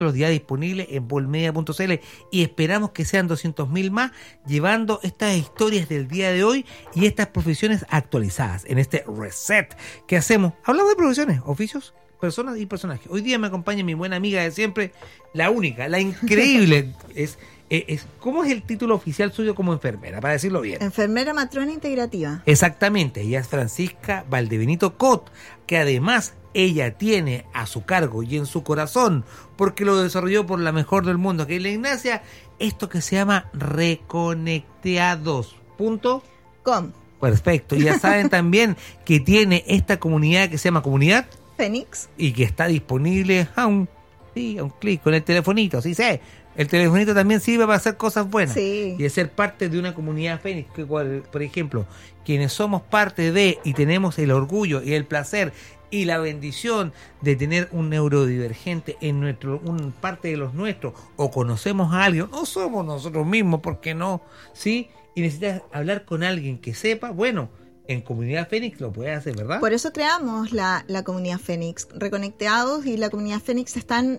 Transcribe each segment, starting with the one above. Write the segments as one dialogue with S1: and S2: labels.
S1: los días disponibles en bolmedia.cl y esperamos que sean 200.000 más, llevando estas historias del día de hoy y estas profesiones actualizadas en este reset que hacemos. Hablamos de profesiones, oficios, personas y personajes. Hoy día me acompaña mi buena amiga de siempre, la única, la increíble, ¿cómo es el título oficial suyo como enfermera? Para decirlo bien.
S2: Enfermera matrona integrativa.
S1: Exactamente, ella es Francisca Valdebenito Cot, que además ella tiene a su cargo y en su corazón, porque lo desarrolló por la mejor del mundo, que es la Ignacia, esto que se llama reconecteados.com. Perfecto, ya saben también que tiene esta comunidad que se llama Comunidad
S2: Fénix
S1: y que está disponible a un clic con el telefonito, sí sé. El telefonito también sirve para hacer cosas buenas,
S2: sí.
S1: Y de ser parte de una comunidad Fénix, que por ejemplo, quienes somos parte de y tenemos el orgullo y el placer y la bendición de tener un neurodivergente en parte de los nuestros, o conocemos a alguien, no somos nosotros mismos, ¿por qué no? ¿Sí? Y necesitas hablar con alguien que sepa, bueno, en Comunidad Fénix lo puedes hacer, ¿verdad?
S2: Por eso creamos la Comunidad Fénix. Reconecteados y la Comunidad Fénix están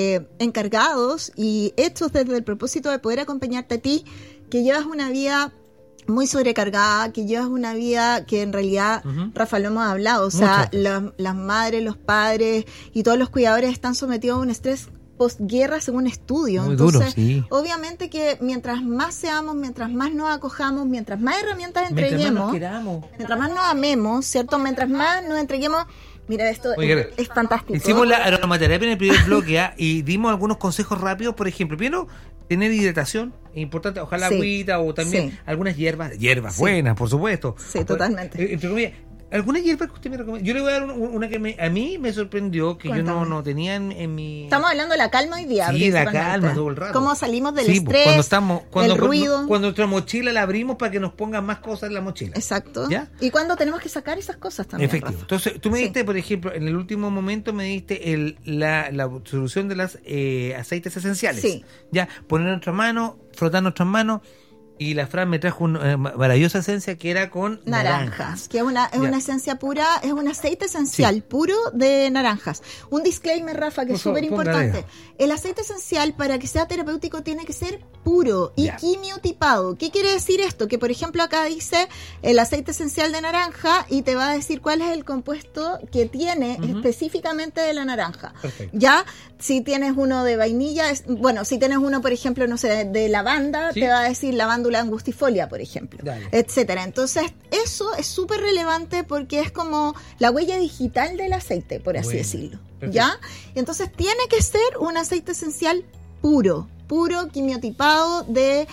S2: encargados y hechos desde el propósito de poder acompañarte a ti, que llevas una vida muy sobrecargada, que llevas una vida que en realidad, Rafa, lo hemos hablado, o sea, las madres, los padres y todos los cuidadores están sometidos a un estrés postguerra según estudios.
S1: Muy
S2: Entonces,
S1: duro, sí.
S2: Obviamente que mientras más seamos, mientras más nos acojamos, mientras más herramientas entreguemos, mientras más nos amemos, ¿cierto? Mientras más nos entreguemos. Mira, esto es fantástico.
S1: Hicimos la aromaterapia en el primer bloque y dimos algunos consejos rápidos. Por ejemplo, primero, tener hidratación, es importante, ojalá agüita o también algunas hierbas buenas, por supuesto.
S2: Sí, totalmente.
S1: Entre comillas, ¿alguna hierba que usted me recomienda? Yo le voy a dar una que a mí me sorprendió, que
S2: Cuéntame.
S1: yo no tenía en mi...
S2: Estamos hablando de la calma hoy día.
S1: Sí, la calma todo el rato.
S2: Cómo salimos del estrés,
S1: cuando
S2: el ruido.
S1: Cuando nuestra mochila la abrimos para que nos pongan más cosas en la mochila.
S2: Exacto.
S1: ¿Ya?
S2: Y cuando tenemos que sacar esas cosas también,
S1: Efectivo.
S2: Rafa.
S1: Entonces, tú me diste, por ejemplo, en el último momento me diste la solución de las aceites esenciales.
S2: Sí.
S1: Ya, poner nuestra mano, frotar nuestras manos. Y la Fran me trajo una maravillosa esencia que era con naranjas.
S2: Que es una esencia pura, es un aceite esencial puro de naranjas. Un disclaimer, Rafa, que es súper importante. El aceite esencial, para que sea terapéutico, tiene que ser puro y quimiotipado. ¿Qué quiere decir esto? Que, por ejemplo, acá dice el aceite esencial de naranja y te va a decir cuál es el compuesto que tiene específicamente de la naranja.
S1: Perfecto.
S2: Ya, si tienes uno de vainilla, si tienes uno, por ejemplo, no sé, de lavanda, te va a decir lavándula angustifolia, por ejemplo, etcétera. Entonces, eso es súper relevante porque es como la huella digital del aceite, por así decirlo. Perfecto. ¿Ya? Entonces, tiene que ser un aceite esencial puro, quimiotipado de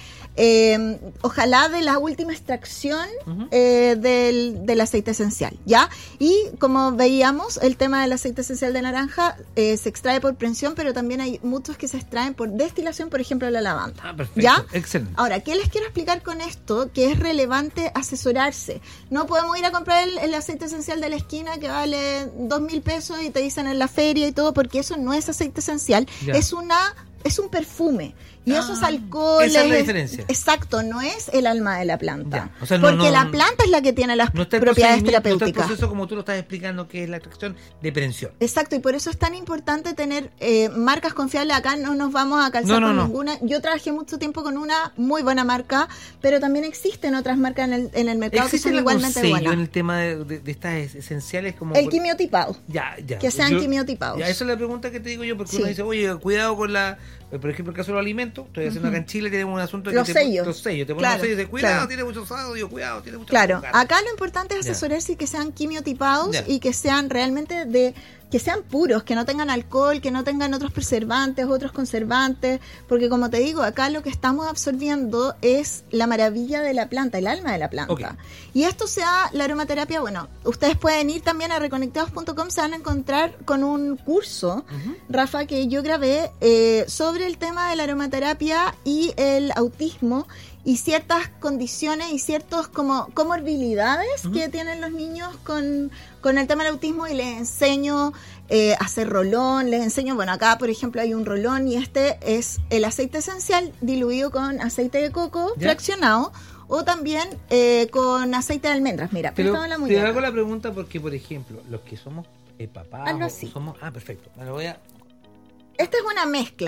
S2: ojalá de la última extracción del aceite esencial, ¿ya? Y como veíamos, el tema del aceite esencial de naranja se extrae por prensión, pero también hay muchos que se extraen por destilación, por ejemplo, la lavanda.
S1: Perfecto.
S2: ¿Ya?
S1: Excelente.
S2: Ahora, ¿qué les quiero explicar con esto? Que es relevante asesorarse. No podemos ir a comprar el aceite esencial de la esquina que vale 2.000 pesos y te dicen en la feria y todo, porque eso no es aceite esencial, es un perfume. Y eso es alcohol.
S1: Esa es la diferencia.
S2: Exacto, no es el alma de la planta.
S1: O sea,
S2: porque la planta es la que tiene las propiedades terapéuticas.
S1: No está el proceso como tú lo estás explicando, que es la extracción de prensión.
S2: Exacto, y por eso es tan importante tener marcas confiables. Acá no nos vamos a calzar con ninguna. Yo trabajé mucho tiempo con una muy buena marca, pero también existen otras marcas en el mercado que son igualmente buenas.
S1: En el tema de estas esenciales como...
S2: El quimiotipado.
S1: Ya.
S2: Que sean quimiotipados.
S1: Ya, esa es la pregunta que te digo yo, porque uno dice, oye, cuidado con por ejemplo, el caso de los alimentos, estoy haciendo acá en Chile, tenemos un asunto de
S2: los sellos.
S1: Te ponen los sellos de cuidado, tiene mucho sodio, cuidado, tiene mucho azúcar.
S2: Acá lo importante es asesorarse y que sean quimiotipados y que sean realmente que sean puros, que no tengan alcohol, que no tengan otros preservantes, otros conservantes, porque como te digo, acá lo que estamos absorbiendo es la maravilla de la planta, el alma de la planta. Okay. Y esto la aromaterapia, ustedes pueden ir también a reconectados.com, se van a encontrar con un curso, Rafa, que yo grabé sobre el tema de la aromaterapia y el autismo y ciertas condiciones y ciertos como comorbilidades que tienen los niños con el tema del autismo, y les enseño a hacer rolón, les enseño, acá por ejemplo hay un rolón y este es el aceite esencial diluido con aceite de coco fraccionado, o también con aceite de almendras. Mira,
S1: pero te hago la pregunta porque, por ejemplo, los que somos papás, somos... perfecto, me lo voy a...
S2: esta es una mezcla.